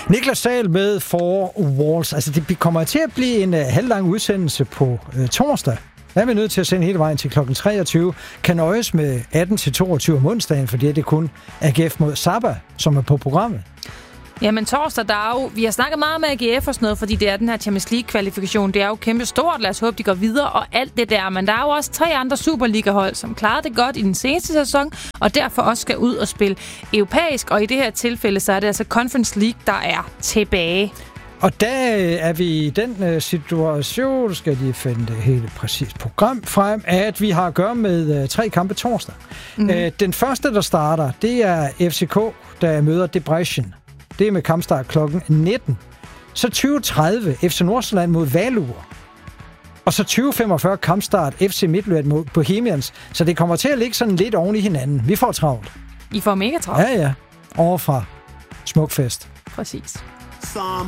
Niklas Sahl med Four Walls. Altså, det kommer til at blive en halvlang udsendelse på torsdag. Der er vi nødt til at sende hele vejen til kl. 23. Kan nøjes med 18-22 om onsdagen, fordi det kun er AGF mod Saba, som er på programmet. Jamen torsdag, der er jo, vi har snakket meget med AGF og sådan noget, fordi det er den her Champions League-kvalifikation. Det er jo kæmpe stort. Lad os håbe, de går videre og alt det der. Men der er jo også 3 andre Superliga-hold, som klarede det godt i den seneste sæson, og derfor også skal ud og spille europæisk. Og i det her tilfælde, så er det altså Conference League, der er tilbage. Og der er vi i den situation, skal de finde det hele præcis program frem, at vi har at gøre med 3 kampe torsdag. Den første, der starter, det er FCK, der møder Debrecen. Det er med kampstart kl. 19. Så 20.30 FC Nordsjælland mod Valur. Og så 20.45 kampstart FC Midtjylland mod Bohemians. Så det kommer til at ligge sådan lidt oven i hinanden. Vi får travlt. I får mega travlt. Ja. Overfra Smukfest. Præcis.